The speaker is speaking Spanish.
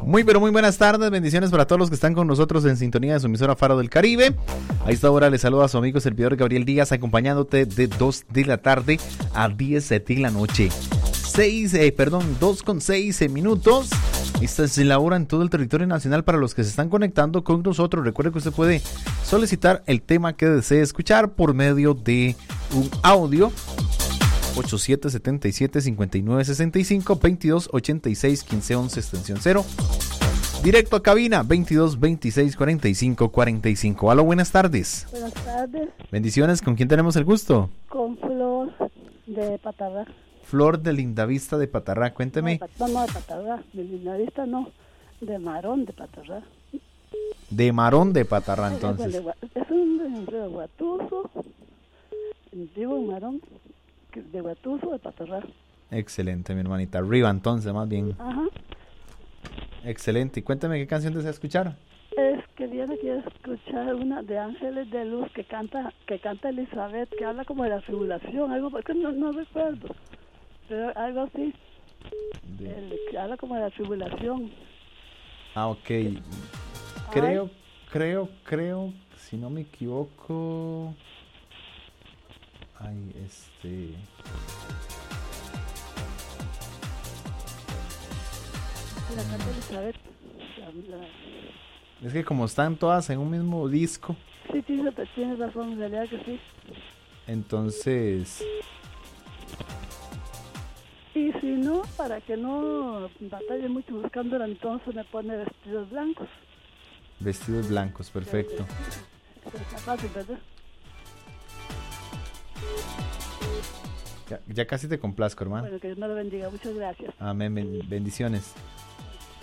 Muy pero muy buenas tardes, bendiciones para todos los que están con nosotros en sintonía de su emisora Faro del Caribe. A esta hora les saluda a su amigo servidor Gabriel Díaz, acompañándote de 2 de la tarde a 10 de la noche. 2:06 minutos. Esta es la hora en todo el territorio nacional para los que se están conectando con nosotros. Recuerde que usted puede solicitar el tema que desee escuchar por medio de un audio. 8777-5965, 2286-1511, extensión 0. Directo a cabina, 2226-4545. Aló, buenas tardes. Buenas tardes. Bendiciones, ¿con quién tenemos el gusto? Con Flor de Patarrá. Flor de Lindavista de Patarrá, cuénteme. No, de Patarrá, de Lindavista no, de Marón de Patarrá. De Marón de Patarrá, entonces. Es un de Guatuso, digo en Marón, de Guatuso de Patarrá. Excelente, mi hermanita. Arriba, entonces, más bien. Ajá. Excelente. Y cuéntame qué canción desea escuchar. Quiero escuchar una de Ángeles de Luz que canta Elizabeth, que habla como de la tribulación, algo, porque no recuerdo, pero algo así. Que habla como de la tribulación. Ah, ok. Creo, si no me equivoco. La canta Elizabeth. Es que como están todas en un mismo disco. Sí, tienes razón, en realidad que sí. Entonces. Y si no, para que no batalle mucho buscándola, entonces me pone vestidos blancos. Vestidos blancos, perfecto. Está fácil, ¿verdad? Ya casi te complazco, hermano. Bueno, que Dios me lo bendiga. Muchas gracias. Amén. Bendiciones.